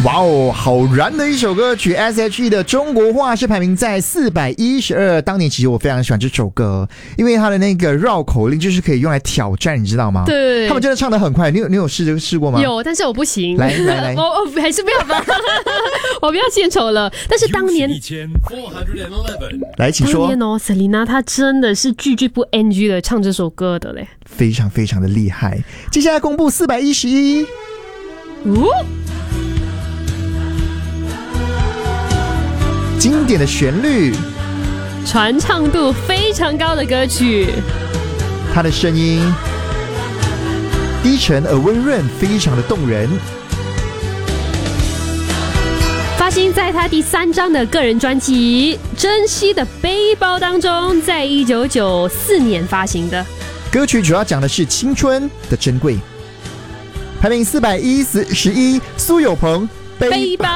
哇哦，好燃的一首歌曲 S.H.E 的中国话是排名在412。当年其实我非常喜欢这首歌，因为它的那个绕口令就是可以用来挑战，你知道吗？ 对， 他们真的唱得很快。你有试过吗？ 有，但是我不行。 来， 我还是不要吧，我不要献丑了。但是当年来，请说。 当年哦 ，Selina 她真的是句句不 NG 的唱这首歌的嘞， 非常非常的厉害。接下来公布411。经典的旋律， 传唱度非常高的歌曲， 它的声音低沉而温润，非常的动人。 发行在他第3张的个人专辑《珍惜的背包》当中，在1994年发行的。 歌曲主要讲的是青春的珍贵。排名411，苏有朋背包。